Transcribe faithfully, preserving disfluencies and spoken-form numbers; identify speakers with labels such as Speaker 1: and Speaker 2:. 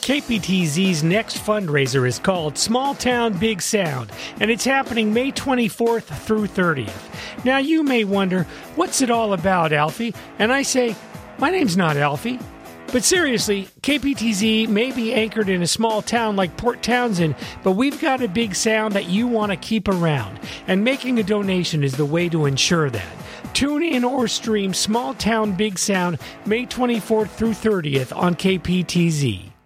Speaker 1: K P T Z's next fundraiser is called Small Town Big Sound, and it's happening May twenty-fourth through thirtieth. Now, you may wonder, what's it all about, Alfie? And I say, my name's not Alfie. But seriously, K P T Z may be anchored in a small town like Port Townsend, but we've got a big sound that you want to keep around, and making a donation is the way to ensure that. Tune in or stream Small Town Big Sound May twenty-fourth through thirtieth on K P T Z.